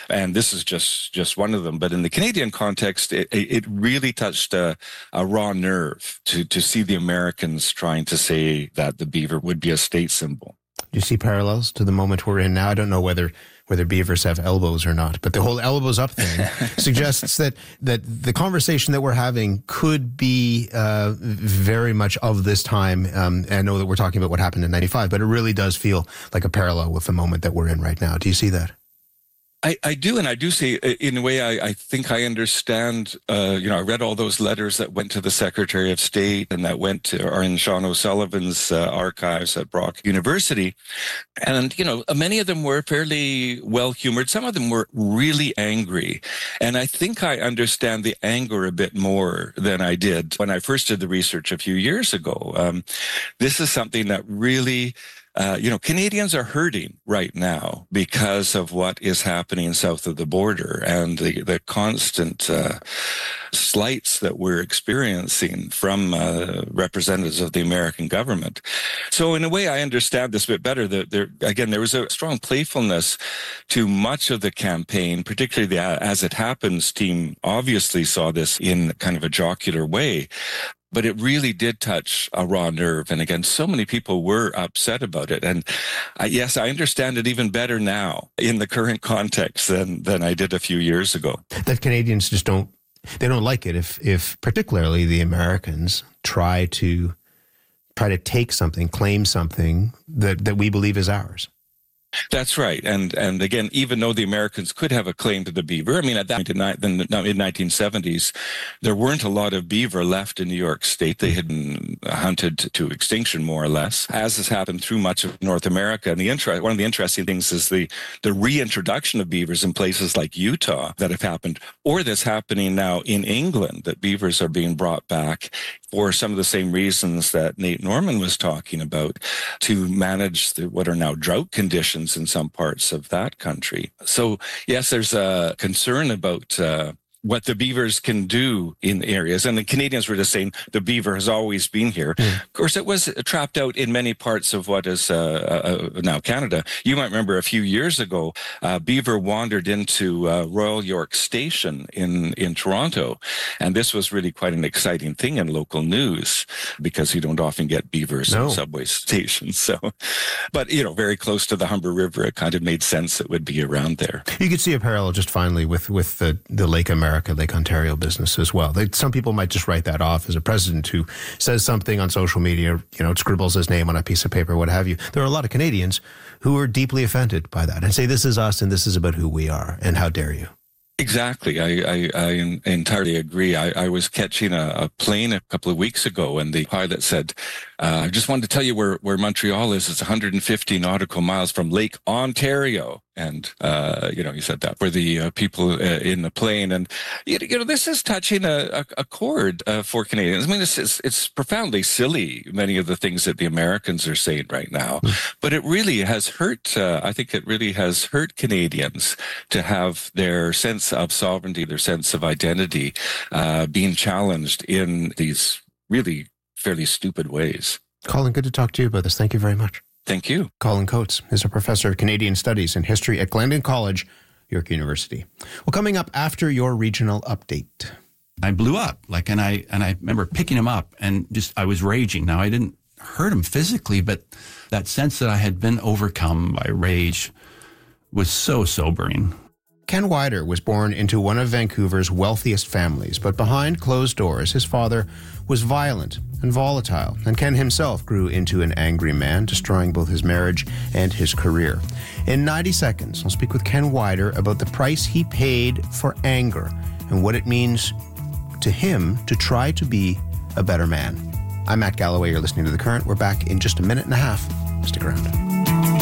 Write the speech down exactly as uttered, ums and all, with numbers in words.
And this is just, just one of them. But in the Canadian context, it, it really touched a, a raw nerve to, to see the Americans trying to say that the beaver would be a state symbol. Do you see parallels to the moment we're in now? I don't know whether whether beavers have elbows or not, but the whole elbows up thing suggests that that the conversation that we're having could be uh, very much of this time. Um, and I know that we're talking about what happened in ninety-five, but it really does feel like a parallel with the moment that we're in right now. Do you see that? I, I do, and I do see, in a way, I, I think I understand, uh, you know, I read all those letters that went to the Secretary of State and that went to, are in Sean O'Sullivan's uh, archives at Brock University. And, you know, many of them were fairly well-humored. Some of them were really angry. And I think I understand the anger a bit more than I did when I first did the research a few years ago. Um, this is something that really... Uh, you know, Canadians are hurting right now because of what is happening south of the border and the, the constant uh, slights that we're experiencing from uh, representatives of the American government. So in a way, I understand this a bit better. That there, again, there was a strong playfulness to much of the campaign, particularly the As It Happens team obviously saw this in kind of a jocular way. But it really did touch a raw nerve. And again, so many people were upset about it. And I, yes, I understand it even better now in the current context than, than I did a few years ago. That Canadians just don't, they don't like it if, if particularly the Americans try to, try to take something, claim something that, that we believe is ours. That's right. And and again, even though the Americans could have a claim to the beaver, I mean, at that point in the mid nineteen seventies, there weren't a lot of beaver left in New York State. They had been hunted to extinction, more or less, as has happened through much of North America. And the inter- one of the interesting things is the, the reintroduction of beavers in places like Utah that have happened, or that's happening now in England, that beavers are being brought back for some of the same reasons that Nate Norman was talking about, to manage the, what are now drought conditions in some parts of that country. So yes, there's a concern about uh, what the beavers can do in areas. And the Canadians were just saying the beaver has always been here. Mm. Of course, it was trapped out in many parts of what is uh, uh, now Canada. You might remember a few years ago, uh, beaver wandered into uh, Royal York Station in, in Toronto. And this was really quite an exciting thing in local news, because you don't often get beavers no. in subway stations. So, but, you know, very close to the Humber River, it kind of made sense it would be around there. You could see a parallel just finally with, with the, the Lake America America, Lake Ontario business as well. They, some people might just write that off as a president who says something on social media, you know, scribbles his name on a piece of paper, what have you. There are a lot of Canadians who are deeply offended by that and say, this is us and this is about who we are, and how dare you. Exactly. I, I, I entirely agree. I, I was catching a, a plane a couple of weeks ago, and the pilot said, uh, I just wanted to tell you where, where Montreal is. It's one hundred fifty nautical miles from Lake Ontario. And, uh, you know, he said that for the uh, people uh, in the plane. And, you know, this is touching a, a, a chord uh, for Canadians. I mean, it's, it's, it's profoundly silly, many of the things that the Americans are saying right now. Mm. But it really has hurt, uh, I think it really has hurt Canadians to have their sense of sovereignty, their sense of identity uh, being challenged in these really fairly stupid ways. Colin, good to talk to you about this. Thank you very much. Thank you. Colin Coates is a professor of Canadian Studies and History at Glendon College, York University. Well, coming up after your regional update. I blew up, like, and I and I remember picking him up and just, I was raging. Now, I didn't hurt him physically, but that sense that I had been overcome by rage was so sobering. Ken Wider was born into one of Vancouver's wealthiest families, but behind closed doors, his father was violent and volatile, and Ken himself grew into an angry man, destroying both his marriage and his career. In ninety seconds, I'll speak with Ken Wider about the price he paid for anger and what it means to him to try to be a better man. I'm Matt Galloway. You're listening to The Current. We're back in just a minute and a half. Stick around.